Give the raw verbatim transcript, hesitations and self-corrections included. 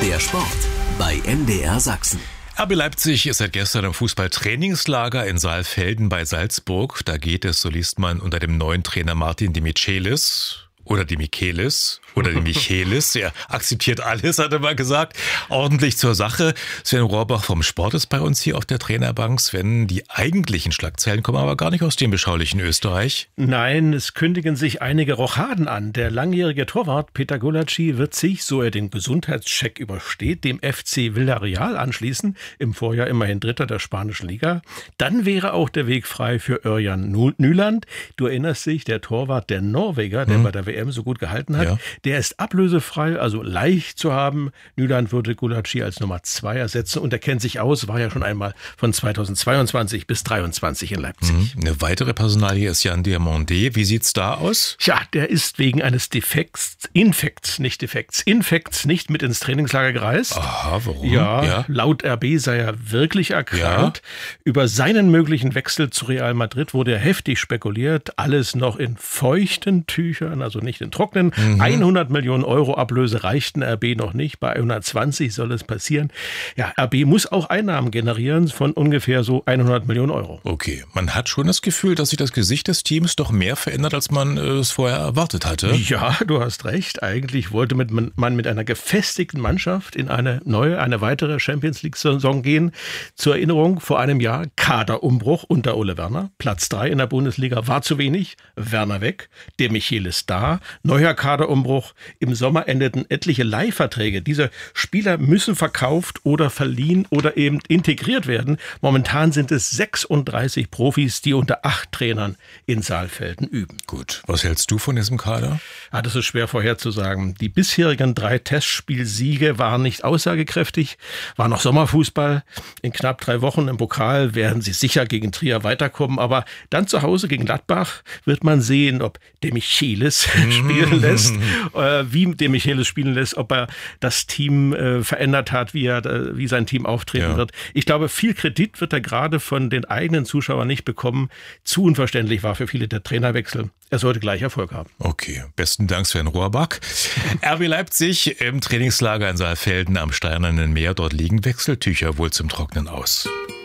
Der Sport bei M D R Sachsen. R B Leipzig ist seit gestern im Fußballtrainingslager in Saalfelden bei Salzburg. Da geht es, so liest man, unter dem neuen Trainer Martin de Michelis oder de Michelis oder de Michelis. Er akzeptiert alles, hat er mal gesagt. Ordentlich zur Sache. Sven Rohrbach vom Sport ist bei uns hier auf der Trainerbank. Sven, die eigentlichen Schlagzeilen kommen aber gar nicht aus dem beschaulichen Österreich. Nein, es kündigen sich einige Rochaden an. Der langjährige Torwart Peter Gulacsi wird sich, so er den Gesundheitscheck übersteht, dem F C Villarreal anschließen. Im Vorjahr immerhin Dritter der spanischen Liga. Dann wäre auch der Weg frei für Örjan Nyland. Du erinnerst dich, der Torwart der Norweger, der hm. bei der W M so gut gehalten hat, ja. Der ist ablösefrei, also leicht zu haben. Nyland würde Gulacsi als Nummer zwei ersetzen und er kennt sich aus, war ja schon einmal von zweitausendzweiundzwanzig bis dreiundzwanzig in Leipzig. Mhm. Eine weitere Personalie ist Jan Diamandé. Wie sieht's da aus? Tja, der ist wegen eines Defekts, Infekts, nicht Defekts, Infekts nicht mit ins Trainingslager gereist. Aha, warum? Ja, ja. Laut R B sei er wirklich erkrankt. Ja. Über seinen möglichen Wechsel zu Real Madrid wurde heftig spekuliert. Alles noch in feuchten Tüchern, also nicht in trockenen. Mhm. hundert Millionen Euro Ablöse reichten R B noch nicht. Bei hundertzwanzig soll es passieren. Ja, R B muss auch Einnahmen generieren von ungefähr so hundert Millionen Euro. Okay, man hat schon das Gefühl, dass sich das Gesicht des Teams doch mehr verändert, als man es vorher erwartet hatte. Ja, du hast recht. Eigentlich wollte man mit einer gefestigten Mannschaft in eine neue, eine weitere Champions-League-Saison gehen. Zur Erinnerung, vor einem Jahr Kaderumbruch unter Ole Werner. Platz drei in der Bundesliga war zu wenig. Werner weg, de Michelis da. Neuer Kaderumbruch. Im Sommer endeten etliche Leihverträge. Diese Spieler müssen verkauft oder verliehen oder eben integriert werden. Momentan sind es sechsunddreißig Profis, die unter acht Trainern in Saalfelden üben. Gut, was hältst du von diesem Kader? Ah, das ist schwer vorherzusagen. Die bisherigen drei Testspielsiege waren nicht aussagekräftig, war noch Sommerfußball. In knapp drei Wochen im Pokal werden sie sicher gegen Trier weiterkommen, aber dann zu Hause gegen Gladbach wird man sehen, ob de Michelis spielen lässt, äh, wie de Michelis spielen lässt, ob er das Team äh, verändert hat, wie er, äh, wie sein Team auftreten ja. wird. Ich glaube, viel Kredit wird er gerade von den eigenen Zuschauern nicht bekommen. Zu unverständlich war für viele der Trainerwechsel. Er sollte gleich Erfolg haben. Okay, besten Dank, Sven Rohrbach. R B Leipzig im Trainingslager in Saalfelden am Steinernen Meer. Dort liegen Wechseltücher wohl zum Trocknen aus.